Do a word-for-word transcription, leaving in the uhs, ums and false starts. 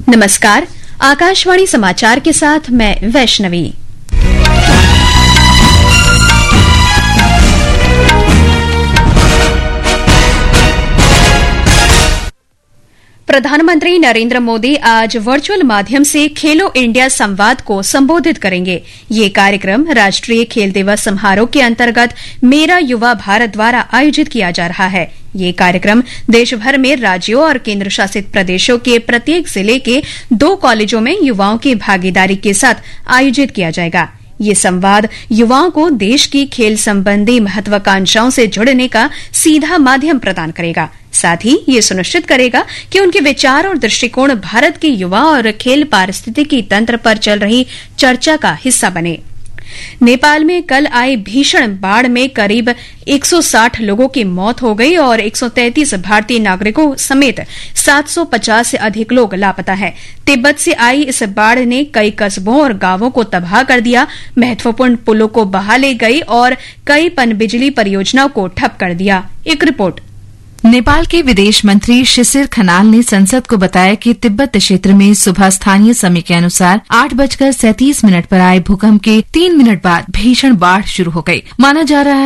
नमस्कार, आकाशवाणी समाचार के साथ मैं वैष्णवी। प्रधानमंत्री नरेंद्र मोदी आज वर्चुअल माध्यम से खेलो इंडिया संवाद को संबोधित करेंगे। ये कार्यक्रम राष्ट्रीय खेल दिवस समारोह के अंतर्गत मेरा युवा भारत द्वारा आयोजित किया जा रहा है। ये कार्यक्रम देश भर में राज्यों और केंद्र शासित प्रदेशों के प्रत्येक जिले के दो कॉलेजों में युवाओं की भागीदारी के साथ आयोजित किया जाएगा। ये संवाद युवाओं को देश की खेल संबंधी महत्वाकांक्षाओं से जुड़ने का सीधा माध्यम प्रदान करेगा। साथ ही ये सुनिश्चित करेगा कि उनके विचार और दृष्टिकोण भारत के युवा और खेल पारिस्थितिकी तंत्र पर चल रही चर्चा का हिस्सा बने। नेपाल में कल आई भीषण बाढ़ में करीब एक सौ साठ लोगों की मौत हो गई और एक सौ तैंतीस भारतीय नागरिकों समेत सात सौ पचास से अधिक लोग लापता हैं। तिब्बत से आई इस बाढ़ ने कई कस्बों और गांवों को तबाह कर दिया, महत्वपूर्ण पुलों को बहा ले गई और कई पनबिजली परियोजनाओं को ठप कर दिया। एक रिपोर्ट। नेपाल के विदेश मंत्री शिशिर खनाल ने संसद को बताया कि तिब्बत क्षेत्र में सुबह स्थानीय समय के अनुसार आठ बजकर सैंतीस मिनट पर आए भूकंप के तीन मिनट बाद भीषण बाढ़ शुरू हो गई। माना जा रहा है